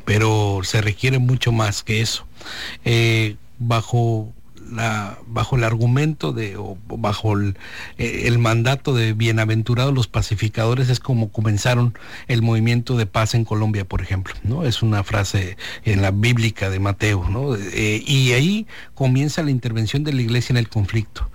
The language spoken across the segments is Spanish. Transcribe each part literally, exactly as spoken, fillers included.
pero se requiere mucho más que eso. Eh, bajo La, bajo el argumento de o bajo el, el mandato de bienaventurados los pacificadores es como comenzaron el movimiento de paz en Colombia, por ejemplo, ¿no? Es una frase en la bíblica de Mateo, ¿no? Eh, y ahí comienza la intervención de la iglesia en el conflicto,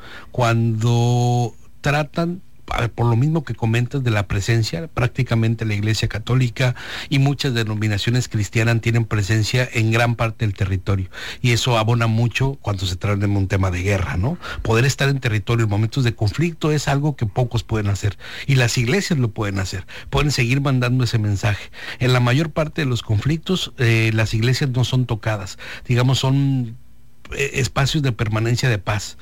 cuando tratan, por lo mismo que comentas de la presencia, prácticamente la Iglesia Católica y muchas denominaciones cristianas tienen presencia en gran parte del territorio, y eso abona mucho cuando se trata de un tema de guerra, ¿no? Poder estar en territorio en momentos de conflicto es algo que pocos pueden hacer, y las iglesias lo pueden hacer, pueden seguir mandando ese mensaje. En la mayor parte de los conflictos, eh, las iglesias no son tocadas, digamos, son espacios de permanencia de paz,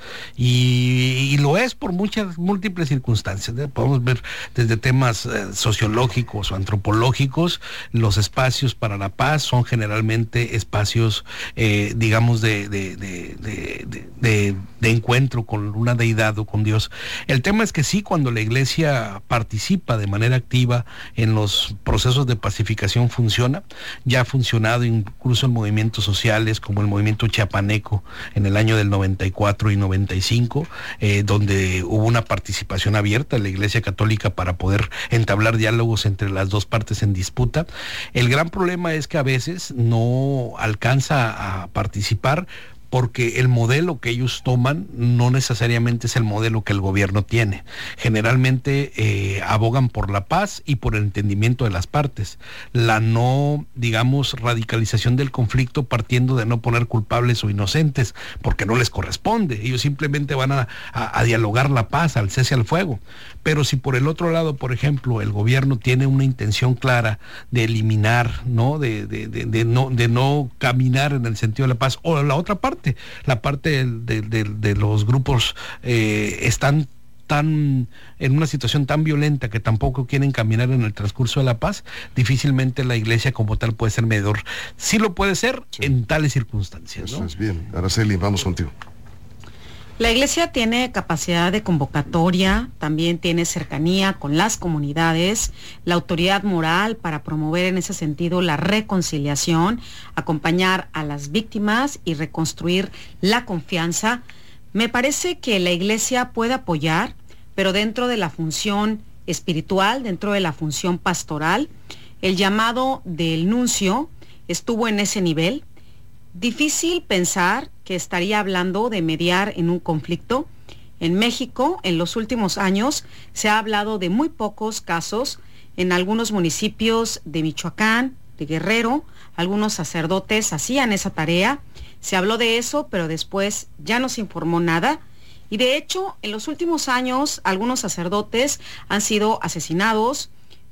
y, y lo es por muchas múltiples circunstancias, ¿eh? Podemos ver desde temas eh, sociológicos o antropológicos. Los espacios para la paz son generalmente espacios eh, digamos de de, de, de, de, de de encuentro con una deidad o con Dios. El tema es que sí, cuando la iglesia participa de manera activa en los procesos de pacificación, funciona. Ya ha funcionado incluso en movimientos sociales como el movimiento chiapaneco en el año del noventa y cuatro y noventa y cinco, eh, donde hubo una participación abierta de la Iglesia Católica para poder entablar diálogos entre las dos partes en disputa. El gran problema es que a veces no alcanza a participar, porque el modelo que ellos toman no necesariamente es el modelo que el gobierno tiene. Generalmente eh, abogan por la paz y por el entendimiento de las partes. La no, digamos, radicalización del conflicto partiendo de no poner culpables o inocentes, porque no les corresponde. Ellos simplemente van a, a, a dialogar la paz, al cese al fuego. Pero si por el otro lado, por ejemplo, el gobierno tiene una intención clara de eliminar, ¿no? De, de, de, de, no, de no caminar en el sentido de la paz, o la otra parte, la parte de, de, de los grupos eh, están tan en una situación tan violenta que tampoco quieren caminar en el transcurso de la paz, difícilmente la iglesia como tal puede ser medidor. Sí lo puede ser, sí, en tales circunstancias, ¿no? Eso es bien. Araceli, vamos contigo. La iglesia tiene capacidad de convocatoria, también tiene cercanía con las comunidades, la autoridad moral para promover en ese sentido la reconciliación, acompañar a las víctimas y reconstruir la confianza. Me parece que la iglesia puede apoyar, pero dentro de la función espiritual, dentro de la función pastoral. El llamado del nuncio estuvo en ese nivel. Difícil pensar que estaría hablando de mediar en un conflicto. En México, en los últimos años, se ha hablado de muy pocos casos. En algunos municipios de Michoacán, de Guerrero, algunos sacerdotes hacían esa tarea. Se habló de eso, pero después ya no se informó nada. Y de hecho, en los últimos años, algunos sacerdotes han sido asesinados.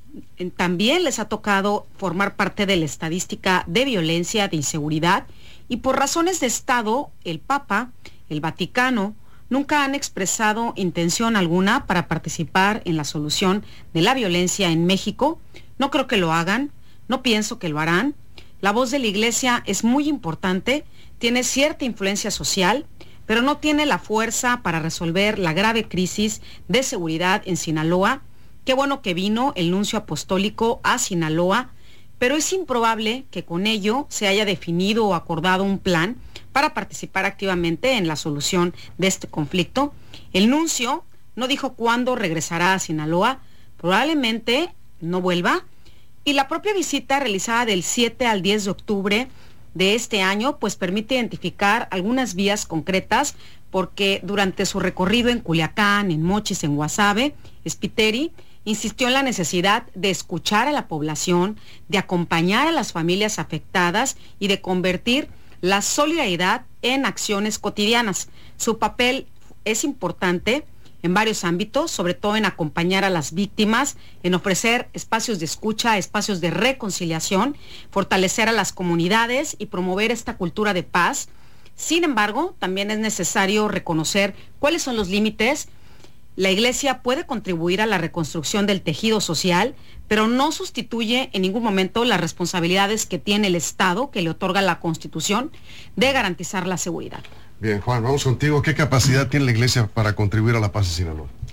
También les ha tocado formar parte de la estadística de violencia, de inseguridad. Y por razones de Estado, el Papa, el Vaticano, nunca han expresado intención alguna para participar en la solución de la violencia en México. No creo que lo hagan, no pienso que lo harán. La voz de la Iglesia es muy importante, tiene cierta influencia social, pero no tiene la fuerza para resolver la grave crisis de seguridad en Sinaloa. Qué bueno que vino el nuncio apostólico a Sinaloa, pero es improbable que con ello se haya definido o acordado un plan para participar activamente en la solución de este conflicto. El nuncio no dijo cuándo regresará a Sinaloa, probablemente no vuelva, y la propia visita realizada del siete al diez de octubre de este año pues permite identificar algunas vías concretas, porque durante su recorrido en Culiacán, en Mochis, en Guasave, Spiteri insistió en la necesidad de escuchar a la población, de acompañar a las familias afectadas y de convertir la solidaridad en acciones cotidianas. Su papel es importante en varios ámbitos, sobre todo en acompañar a las víctimas, en ofrecer espacios de escucha, espacios de reconciliación, fortalecer a las comunidades y promover esta cultura de paz. Sin embargo, también es necesario reconocer cuáles son los límites. La Iglesia puede contribuir a la reconstrucción del tejido social, pero no sustituye en ningún momento las responsabilidades que tiene el Estado, que le otorga la Constitución, de garantizar la seguridad. Bien, Juan, vamos contigo. ¿Qué capacidad tiene la Iglesia para contribuir a la paz en Sinaloa?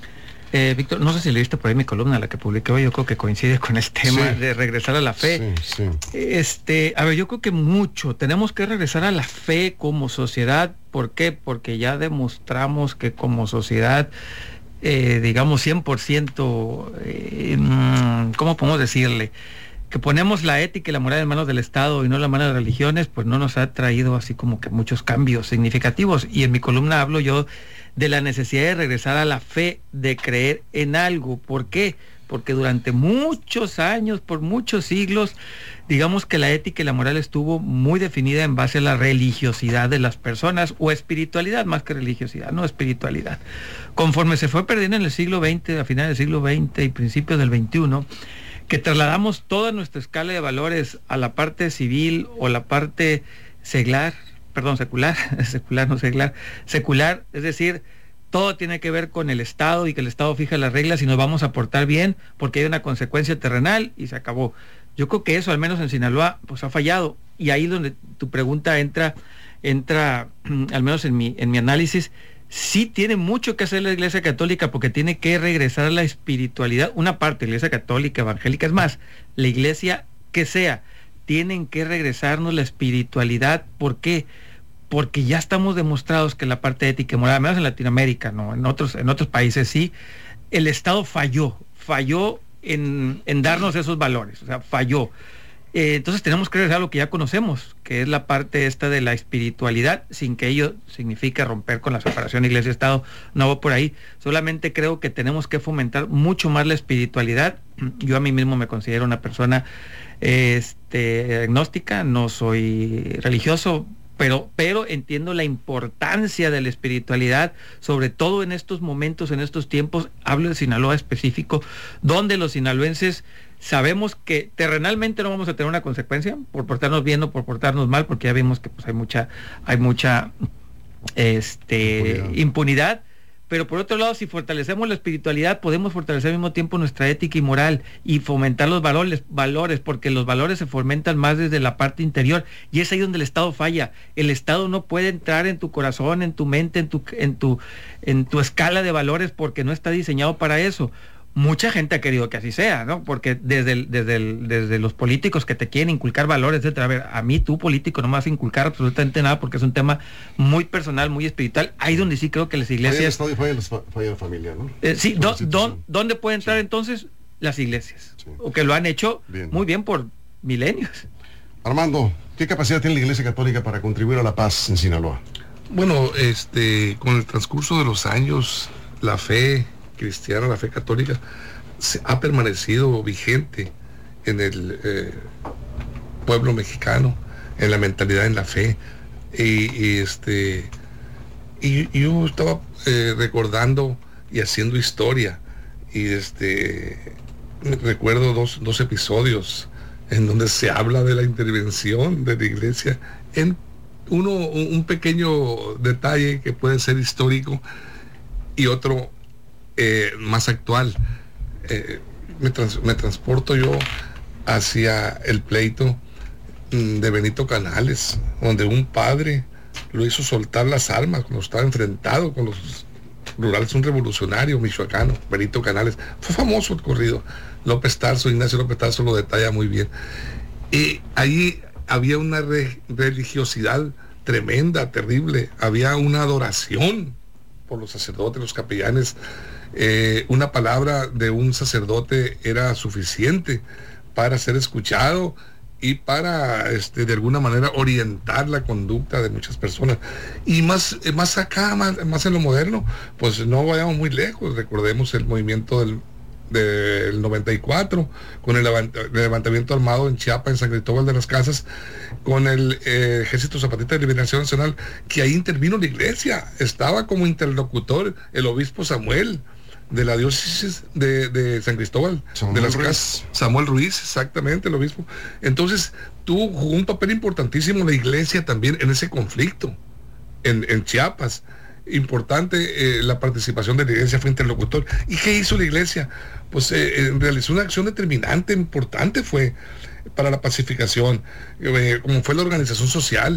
Eh, Víctor, no sé si leíste por ahí mi columna, la que publiqué hoy, yo creo que coincide con el tema sí. de regresar a la fe. Sí, sí. Este, a ver, yo creo que mucho, tenemos que regresar a la fe como sociedad. ¿Por qué? Porque ya demostramos que como sociedad, eh, digamos cien por ciento, eh, ¿cómo podemos decirle? Que ponemos la ética y la moral en manos del Estado y no en las manos de las religiones, pues no nos ha traído así como que muchos cambios significativos. Y en mi columna hablo yo de la necesidad de regresar a la fe, de creer en algo. ¿Por qué? Porque durante muchos años, por muchos siglos, digamos que la ética y la moral estuvo muy definida en base a la religiosidad de las personas, o espiritualidad, más que religiosidad, no espiritualidad. Conforme se fue perdiendo en el siglo veinte, a finales del siglo veinte y principios del veintiuno, que trasladamos toda nuestra escala de valores a la parte civil o la parte seglar, perdón, secular, secular, no seglar, secular, es decir, todo tiene que ver con el Estado y que el Estado fija las reglas y nos vamos a portar bien porque hay una consecuencia terrenal y se acabó. Yo creo que eso, al menos en Sinaloa, pues ha fallado. Y ahí donde tu pregunta entra, entra, al menos en mi, en mi análisis, sí tiene mucho que hacer la Iglesia Católica porque tiene que regresar a la espiritualidad. Una parte, la Iglesia Católica, evangélica, es más, la Iglesia que sea, tienen que regresarnos la espiritualidad. ¿Por qué? Porque ya estamos demostrados que la parte ética y moral, al menos en Latinoamérica, no, en otros, en otros países sí, el Estado falló, falló en, en darnos esos valores, o sea, falló. Eh, entonces tenemos que regresar a lo que ya conocemos, que es la parte esta de la espiritualidad, sin que ello signifique romper con la separación Iglesia-Estado, no voy por ahí. Solamente creo que tenemos que fomentar mucho más la espiritualidad. Yo a mí mismo me considero una persona este, agnóstica, no soy religioso, pero, pero entiendo la importancia de la espiritualidad, sobre todo en estos momentos, en estos tiempos. Hablo de Sinaloa específico, donde los sinaloenses sabemos que terrenalmente no vamos a tener una consecuencia por portarnos bien o por portarnos mal, porque ya vimos que pues hay mucha, hay mucha este, impunidad. impunidad. Pero por otro lado, si fortalecemos la espiritualidad, podemos fortalecer al mismo tiempo nuestra ética y moral y fomentar los valores, valores, porque los valores se fomentan más desde la parte interior, y es ahí donde el Estado falla. El Estado no puede entrar en tu corazón, en tu mente, en tu, en tu, en tu escala de valores, porque no está diseñado para eso. Mucha gente ha querido que así sea, ¿no? Porque desde, el, desde, el, desde los políticos que te quieren inculcar valores, etcétera. A ver, a mí, tú político, no me vas a inculcar absolutamente nada porque es un tema muy personal, muy espiritual. Ahí donde sí creo que las iglesias... Falla el Estado y falla, los, falla la familia, ¿no? Eh, sí, do, don, ¿dónde puede entrar sí. entonces? Las iglesias. Sí. O que lo han hecho bien. muy bien por milenios. Armando, ¿qué capacidad tiene la Iglesia Católica para contribuir a la paz en Sinaloa? Bueno, este, con el transcurso de los años, la fe cristiana, la fe católica, se ha permanecido vigente en el eh, pueblo mexicano, en la mentalidad, en la fe. Y, y este y, y yo estaba eh, recordando y haciendo historia, y este recuerdo dos, dos episodios en donde se habla de la intervención de la iglesia en uno, un pequeño detalle que puede ser histórico y otro Eh, más actual. Eh, me, trans, me transporto yo hacia el pleito mm, de Benito Canales, donde un padre lo hizo soltar las armas cuando estaba enfrentado con los rurales, un revolucionario michoacano, Benito Canales. Fue famoso el corrido. López Tarso, Ignacio López Tarso lo detalla muy bien. Y ahí había una re, religiosidad tremenda, terrible. Había una adoración por los sacerdotes, los capellanes. Eh, una palabra de un sacerdote era suficiente para ser escuchado y para este, de alguna manera orientar la conducta de muchas personas. Y más, más acá, más, más en lo moderno, pues no vayamos muy lejos. Recordemos el movimiento del, del noventa y cuatro, con el, levant, el levantamiento armado en Chiapas, en San Cristóbal de las Casas, con el eh, Ejército Zapatista de Liberación Nacional, que ahí intervino la iglesia. Estaba como interlocutor el obispo Samuel de la diócesis de, de San Cristóbal Samuel de las Ruiz. Casas, Samuel Ruiz, exactamente, el obispo. Entonces tuvo jugó un papel importantísimo la iglesia también en ese conflicto en, en Chiapas. Importante eh, la participación de la iglesia, fue interlocutor. ¿Y qué hizo la iglesia? Pues eh, realizó una acción determinante, importante fue para la pacificación, eh, como fue la organización social,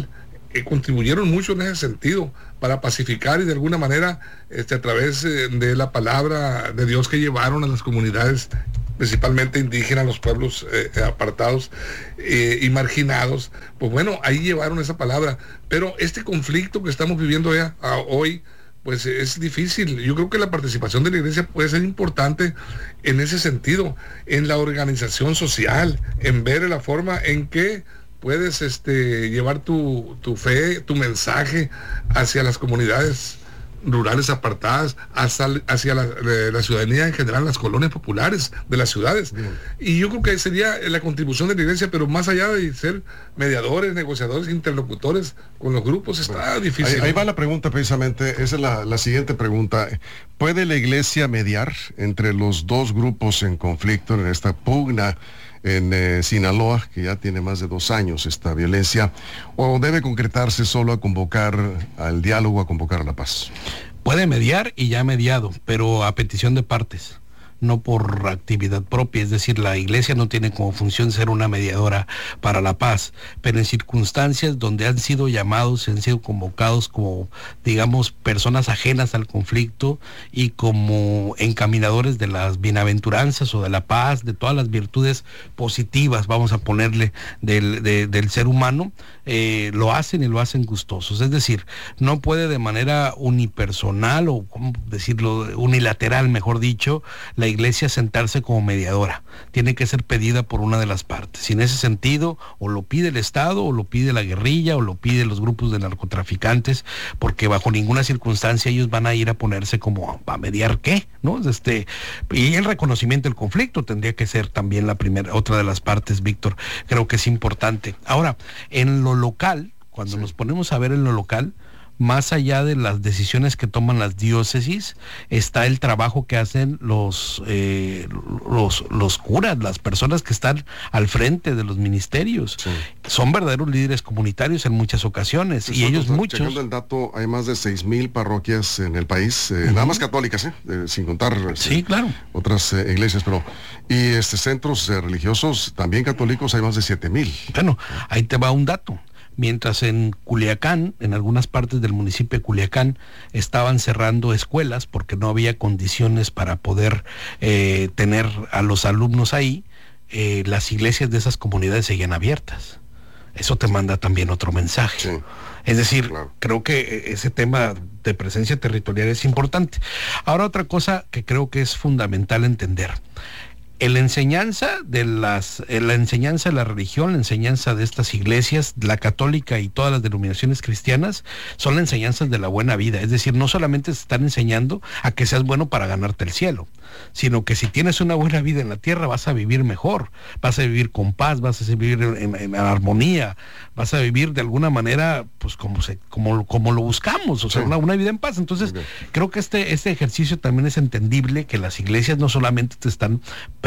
eh, contribuyeron mucho en ese sentido, para pacificar y de alguna manera, este, a través eh, de la palabra de Dios que llevaron a las comunidades, principalmente indígenas, los pueblos eh, apartados eh, y marginados, pues bueno, ahí llevaron esa palabra. Pero este conflicto que estamos viviendo ya a, hoy, pues es difícil. Yo creo que la participación de la iglesia puede ser importante en ese sentido, en la organización social, en ver la forma en que puedes este, llevar tu, tu fe, tu mensaje hacia las comunidades rurales apartadas, hacia, hacia la, la ciudadanía en general, las colonias populares de las ciudades. Bien. Y yo creo que sería la contribución de la iglesia, pero más allá de ser mediadores, negociadores, interlocutores con los grupos, está bueno, difícil. Ahí, ahí va la pregunta precisamente, esa es la, la siguiente pregunta. ¿Puede la iglesia mediar entre los dos grupos en conflicto, en esta pugna en eh, Sinaloa, que ya tiene más de dos años esta violencia, o debe concretarse solo a convocar al diálogo, a convocar a la paz? Puede mediar y ya ha mediado, pero a petición de partes, no por actividad propia. Es decir, la iglesia no tiene como función ser una mediadora para la paz, pero en circunstancias donde han sido llamados, han sido convocados como, digamos, personas ajenas al conflicto y como encaminadores de las bienaventuranzas o de la paz, de todas las virtudes positivas, vamos a ponerle, del, de, del ser humano, eh, lo hacen y lo hacen gustosos. Es decir, no puede de manera unipersonal o, ¿cómo decirlo?, unilateral, mejor dicho, la iglesia sentarse como mediadora. Tiene que ser pedida por una de las partes. Y en ese sentido, o lo pide el Estado, o lo pide la guerrilla, o lo pide los grupos de narcotraficantes, porque bajo ninguna circunstancia ellos van a ir a ponerse como a mediar qué, ¿no? Este, y el reconocimiento del conflicto tendría que ser también la primera, otra de las partes, Víctor. Creo que es importante. Ahora, en lo local, cuando sí. nos ponemos a ver en lo local, más allá de las decisiones que toman las diócesis, está el trabajo que hacen los, eh, los, los curas, las personas que están al frente de los ministerios. Sí. Son verdaderos líderes comunitarios en muchas ocasiones, sí, y ellos muchos... Checando el dato, hay más de seis mil parroquias en el país, eh, uh-huh. nada más católicas, eh, eh, sin contar sí, eh, claro. otras eh, iglesias, pero... Y este centros eh, religiosos, también católicos, hay más de siete mil. Bueno, ahí te va un dato. Mientras en Culiacán, en algunas partes del municipio de Culiacán, estaban cerrando escuelas porque no había condiciones para poder eh, tener a los alumnos ahí, eh, las iglesias de esas comunidades seguían abiertas. Eso te manda también otro mensaje. Sí. Es decir, claro. creo que ese tema de presencia territorial es importante. Ahora, otra cosa que creo que es fundamental entender. En la enseñanza de las, en la enseñanza de la religión, la enseñanza de estas iglesias, la católica y todas las denominaciones cristianas, son las enseñanzas de la buena vida. Es decir, no solamente se están enseñando a que seas bueno para ganarte el cielo, sino que si tienes una buena vida en la tierra vas a vivir mejor, vas a vivir con paz, vas a vivir en, en, en armonía, vas a vivir de alguna manera, pues como se, como, como lo buscamos, o sea, sí. una, una vida en paz. Entonces, creo que este, este ejercicio también es entendible, que las iglesias no solamente te están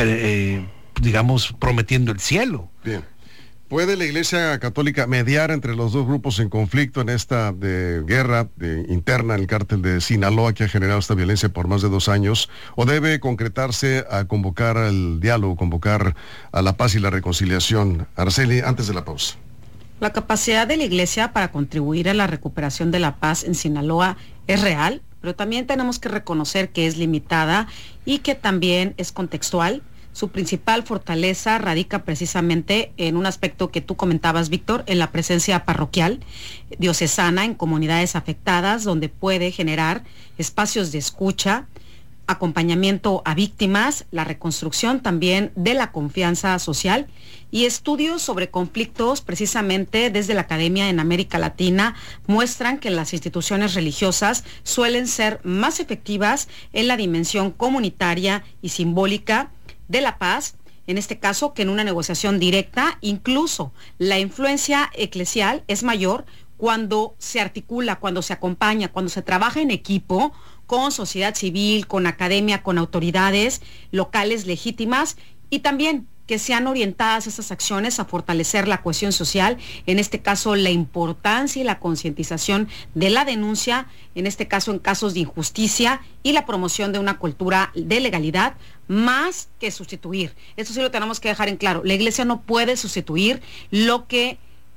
Eh, digamos, prometiendo el cielo. Bien. ¿Puede la Iglesia Católica mediar entre los dos grupos en conflicto en esta de guerra de, interna en el cártel de Sinaloa que ha generado esta violencia por más de dos años? ¿O debe concretarse a convocar al diálogo, convocar a la paz y la reconciliación? Araceli, antes de la pausa. La capacidad de la Iglesia para contribuir a la recuperación de la paz en Sinaloa es real, pero también tenemos que reconocer que es limitada y que también es contextual. Su principal fortaleza radica precisamente en un aspecto que tú comentabas, Víctor, en la presencia parroquial, diocesana, en comunidades afectadas, donde puede generar espacios de escucha, acompañamiento a víctimas, la reconstrucción también de la confianza social y estudios sobre conflictos precisamente desde la academia en América Latina muestran que las instituciones religiosas suelen ser más efectivas en la dimensión comunitaria y simbólica de la paz, en este caso, que en una negociación directa. Incluso la influencia eclesial es mayor cuando se articula, cuando se acompaña, cuando se trabaja en equipo con sociedad civil, con academia, con autoridades locales legítimas y también que sean orientadas esas acciones a fortalecer la cohesión social, en este caso la importancia y la concientización de la denuncia, en este caso en casos de injusticia y la promoción de una cultura de legalidad, más que sustituir. Eso sí lo tenemos que dejar en claro. La Iglesia no puede sustituir lo que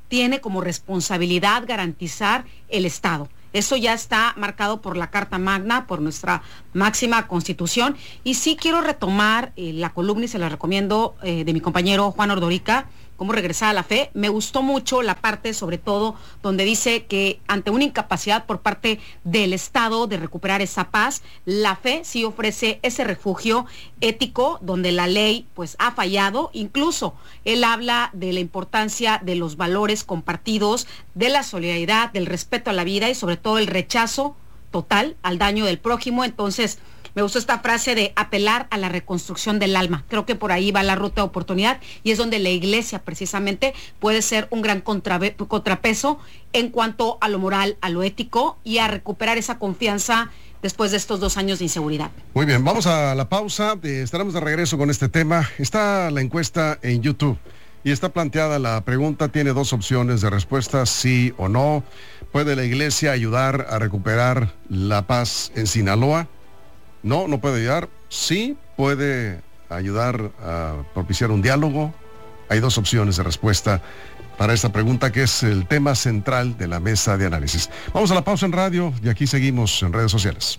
tiene como responsabilidad garantizar el Estado. Eso ya está marcado por la Carta Magna, por nuestra máxima Constitución. Y sí quiero retomar eh, la columna, y se la recomiendo, eh, de mi compañero Juan Ordorica, Cómo regresar a la fe. Me gustó mucho la parte, sobre todo, donde dice que ante una incapacidad por parte del Estado de recuperar esa paz, la fe sí ofrece ese refugio ético donde la ley pues ha fallado. Incluso él habla de la importancia de los valores compartidos, de la solidaridad, del respeto a la vida y sobre todo el rechazo total al daño del prójimo. Entonces, me gustó esta frase de apelar a la reconstrucción del alma. Creo que por ahí va la ruta de oportunidad y es donde la iglesia precisamente puede ser un gran contrapeso en cuanto a lo moral, a lo ético y a recuperar esa confianza después de estos dos años de inseguridad. Muy bien, vamos a la pausa. Eh, estaremos de regreso con este tema. Está la encuesta en YouTube y está planteada la pregunta. Tiene dos opciones de respuesta, sí o no. ¿Puede la iglesia ayudar a recuperar la paz en Sinaloa? No, no puede ayudar. Sí, puede ayudar a propiciar un diálogo. Hay dos opciones de respuesta para esta pregunta, que es el tema central de la mesa de análisis. Vamos a la pausa en radio y aquí seguimos en redes sociales.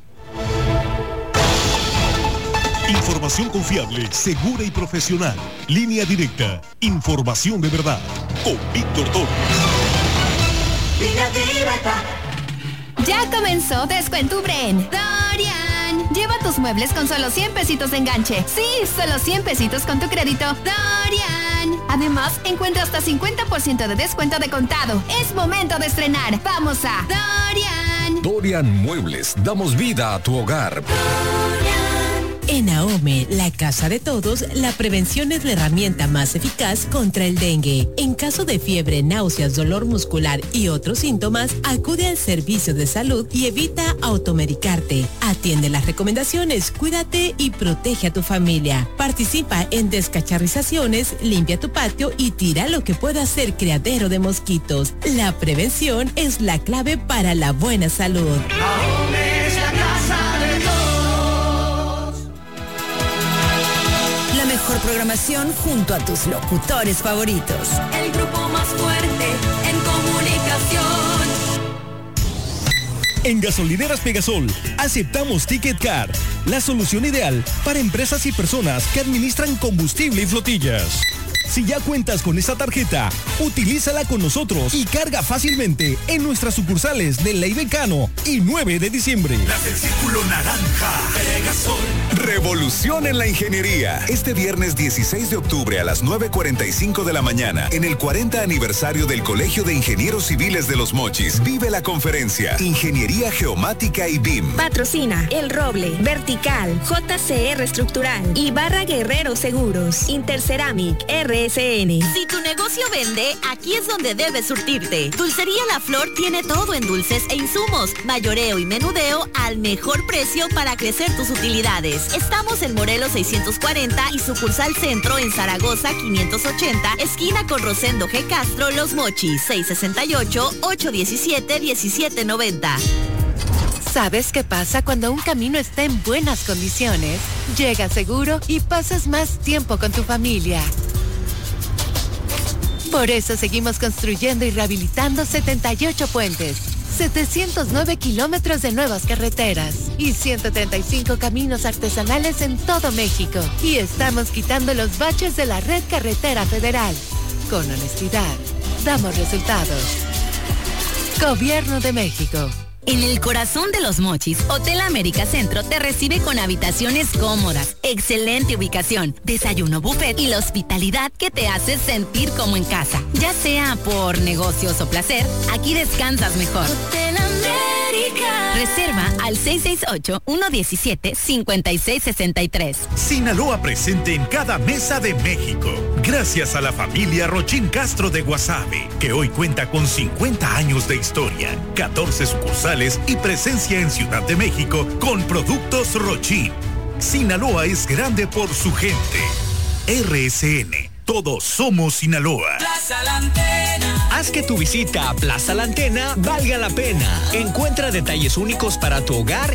Información confiable, segura y profesional. Línea directa. Información de verdad. Con Víctor Torres. Línea directa. Ya comenzó Descuento Ubren. Dorian, lleva tus muebles con solo cien pesitos de enganche. Sí, solo cien pesitos con tu crédito Dorian. Además, encuentra hasta cincuenta por ciento de descuento de contado. Es momento de estrenar. Vamos a Dorian. Dorian Muebles, damos vida a tu hogar. Dorian. En AOME, la casa de todos, la prevención es la herramienta más eficaz contra el dengue. En caso de fiebre, náuseas, dolor muscular y otros síntomas, acude al servicio de salud y evita automedicarte. Atiende las recomendaciones, cuídate y protege a tu familia. Participa en descacharrizaciones, limpia tu patio y tira lo que pueda ser criadero de mosquitos. La prevención es la clave para la buena salud. AOME es la casa de todos. La mejor programación junto a tus locutores favoritos. El grupo más fuerte en comunicación. En Gasolineras Pegasol, aceptamos Ticket Card, la solución ideal para empresas y personas que administran combustible y flotillas. Si ya cuentas con esa tarjeta, utilízala con nosotros y carga fácilmente en nuestras sucursales de Ley Decano y nueve de diciembre. Las del Círculo Naranja, Pegasol. Revolución en la ingeniería. Este viernes dieciséis de octubre a las nueve cuarenta y cinco de la mañana, en el cuarenta aniversario del Colegio de Ingenieros Civiles de Los Mochis, vive la conferencia Ingeniería Geomática y B I M. Patrocina El Roble, Vertical, J C R Estructural y Barra Guerrero Seguros, Interceramic, R S N. Si tu negocio vende, aquí es donde debes surtirte. Dulcería La Flor tiene todo en dulces e insumos, mayoreo y menudeo al mejor precio para crecer tus utilidades. Estamos en Morelos seiscientos cuarenta y sucursal Centro en Zaragoza quinientos ochenta, esquina con Rosendo G. Castro, Los Mochis, seis sesenta y ocho, ocho diecisiete, diecisiete noventa. ¿Sabes qué pasa cuando un camino está en buenas condiciones? Llegas seguro y pasas más tiempo con tu familia. Por eso seguimos construyendo y rehabilitando setenta y ocho puentes, setecientos nueve kilómetros de nuevas carreteras y ciento treinta y cinco caminos artesanales en todo México. Y estamos quitando los baches de la red carretera federal. Con honestidad, damos resultados. Gobierno de México. En el corazón de Los Mochis, Hotel América Centro te recibe con habitaciones cómodas, excelente ubicación, desayuno buffet y la hospitalidad que te hace sentir como en casa. Ya sea por negocios o placer, aquí descansas mejor. Hotel América. Reserva al seis seis ocho, uno uno siete, cinco seis seis tres. Sinaloa presente en cada mesa de México. Gracias a la familia Rochín Castro de Guasave, que hoy cuenta con cincuenta años de historia, catorce sucursales y presencia en Ciudad de México con productos Rochín. Sinaloa es grande por su gente. R S N, todos somos Sinaloa. Plaza La Antena. Haz que tu visita a Plaza La Antena valga la pena. Encuentra detalles únicos para tu hogar